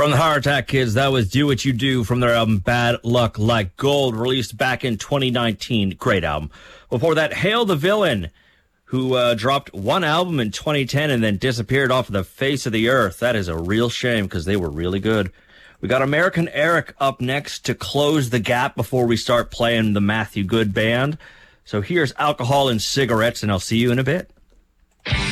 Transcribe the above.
From the Heart Attack Kids, that was Do What You Do from their album Bad Luck Like Gold, released back in 2019. Great album. Before that, Hail the Villain, who dropped one album in 2010 and then disappeared off of the face of the earth. That is a real shame because they were really good. We got American Eric up next to close the gap before we start playing the Matthew Good Band. So here's Alcohol and Cigarettes, and I'll see you in a bit.